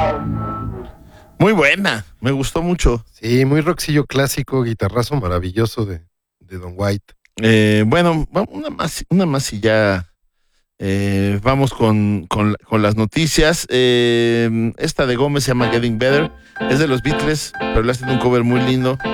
Muy buena, me gustó mucho. Sí, muy rockcillo clásico, guitarrazo maravilloso de Don White. Bueno, una más y ya vamos con las noticias. Esta de Gómez se llama Getting Better. Es de los Beatles, pero le hacen un cover muy lindo.